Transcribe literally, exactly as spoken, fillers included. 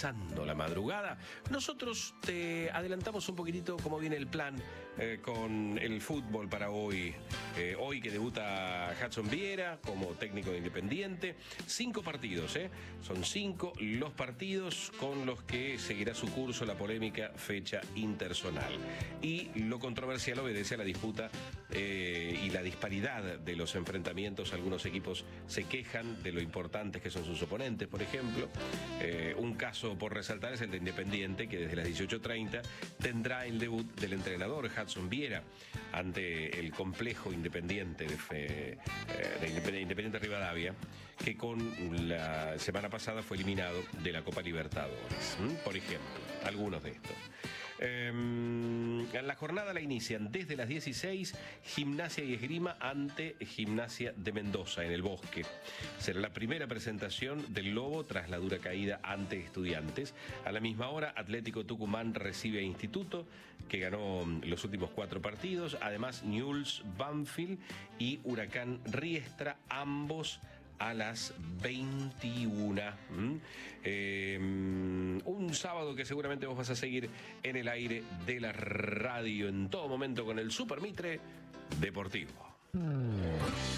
comenzando la madrugada, nosotros te adelantamos un poquitito cómo viene el plan eh, con el fútbol para hoy. Eh, hoy que debuta Hudson Viera como técnico de Independiente. Cinco partidos, ¿eh? Son cinco los partidos con los que seguirá su curso la polémica fecha interzonal. Y lo controversial obedece a la disputa eh, y la disparidad de los enfrentamientos. Algunos equipos se quejan de lo importantes que son sus oponentes, por ejemplo. Eh, un caso por resaltar es el de Independiente, que desde las dieciocho treinta tendrá el debut del entrenador Hudson Viera ante el complejo Independiente de, fe, eh, de Independiente Rivadavia, que con la semana pasada fue eliminado de la Copa Libertadores. ¿Mm? Por ejemplo, algunos de estos. Eh, la jornada la inician desde las dieciséis, Gimnasia y Esgrima ante Gimnasia de Mendoza en el Bosque. Será la primera presentación del Lobo tras la dura caída ante Estudiantes. A la misma hora, Atlético Tucumán recibe a Instituto, que ganó los últimos cuatro partidos. Además, Newell's Banfield y Huracán Riestra, ambos a las veintiuna. ¿Mm? Eh, un sábado que seguramente vos vas a seguir en el aire de la radio en todo momento con el Super Mitre Deportivo. Mm.